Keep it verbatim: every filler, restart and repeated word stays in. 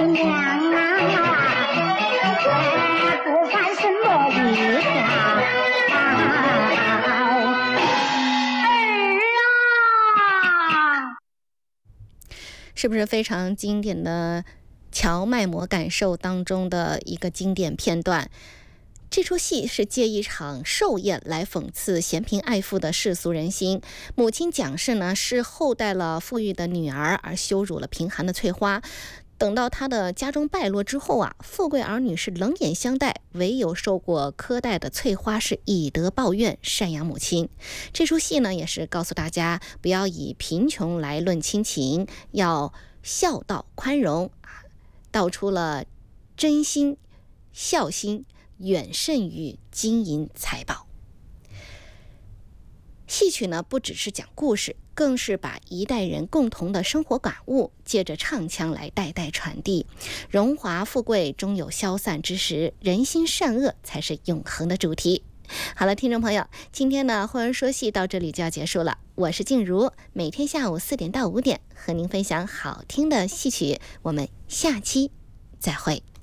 娘啊，不管什么味道，儿啊！ 是不是非常经典的荞麦馍感受当中的一个经典片段？这出戏是借一场寿宴来讽刺嫌贫爱富的世俗人心。母亲蒋氏呢，是厚待了富裕的女儿，而羞辱了贫寒的翠花。等到她的家中败落之后啊，富贵儿女是冷眼相待，唯有受过苛待的翠花是以德报怨，赡养母亲。这出戏呢，也是告诉大家不要以贫穷来论亲情，要孝道宽容，道出了真心孝心远胜于金银财宝。戏曲呢，不只是讲故事，更是把一代人共同的生活感悟借着唱腔来代代传递。荣华富贵终有消散之时，人心善恶才是永恒的主题。好了，听众朋友，今天呢慧儿说戏到这里就要结束了。我是静茹，每天下午四点到五点和您分享好听的戏曲，我们下期再会。